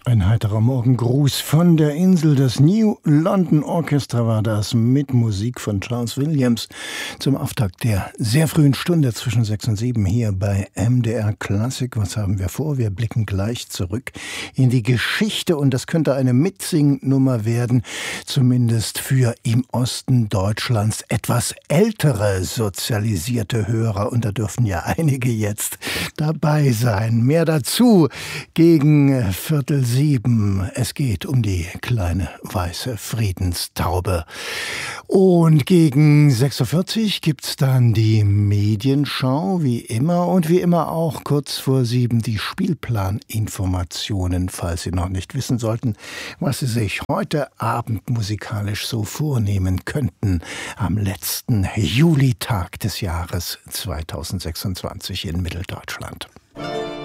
Ein heiterer Morgengruß von der Insel. Das New London Orchestra war das mit Musik von Charles Williams zum Auftakt der sehr frühen Stunde zwischen 6 und 7 hier bei MDR Klassik. Was haben wir vor? Wir blicken gleich zurück in die Geschichte und das könnte eine Mitsingnummer werden, zumindest für im Osten Deutschlands etwas ältere sozialisierte Hörer und da dürfen ja einige jetzt dabei sein. Mehr dazu gegen 6:45. Es geht um die kleine weiße Friedenstaube. Und gegen 6:40 Uhr gibt's dann die Medienschau, wie immer. Und wie immer auch kurz vor 7 die Spielplaninformationen, falls Sie noch nicht wissen sollten, was Sie sich heute Abend musikalisch so vornehmen könnten am letzten Julitag des Jahres 2026 in Mitteldeutschland.